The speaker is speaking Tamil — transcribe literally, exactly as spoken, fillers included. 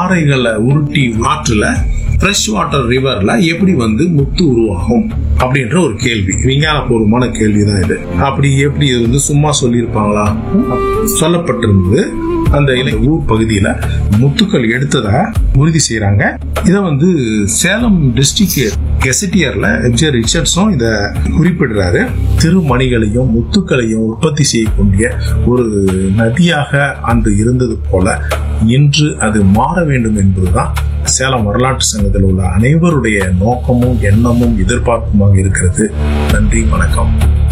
பாறைகளை உருட்டி ஆற்றுல ஃப்ரெஷ் வாட்டர் ரிவர்ல எப்படி வந்து முத்து உருவாகும் அப்படின்ற ஒரு கேள்வி, விஞ்ஞானபூர்வமான கேள்விதான் இது. அப்படி எப்படி இது வந்து சும்மா சொல்லியிருப்பாங்களா? சொல்லப்பட்டிருந்தது அந்த ஊர் பகுதியில முத்துக்கள் எடுத்ததா உறுதி செய்யறாங்க. இத வந்து சேலம் டிஸ்ட்ரிக்ட் கெசட்டியர்ல எம்ஜே ரிச்சர்ட்ஸும் இத குறிப்பிடுறாரு. திருமணிகளையும் முத்துக்களையும் உற்பத்தி செய்யக்கூடிய ஒரு நதியாக அன்று இருந்தது போல இன்று அது மாற வேண்டும் என்பதுதான் சேலம் வரலாற்று சங்கத்தில் உள்ள அனைவருடைய நோக்கமும் எண்ணமும் எதிர்பார்ப்புமாக இருக்கிறது. நன்றி, வணக்கம்.